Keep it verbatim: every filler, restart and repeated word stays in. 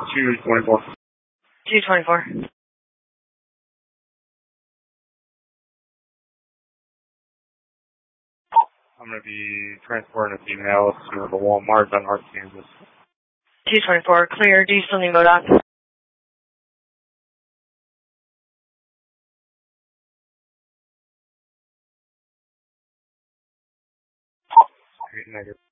two twenty-four. two twenty-four. I'm going to be transporting a female to the Walmart on North Kansas. two twenty-four, clear. Do you still need MODOC? Negative.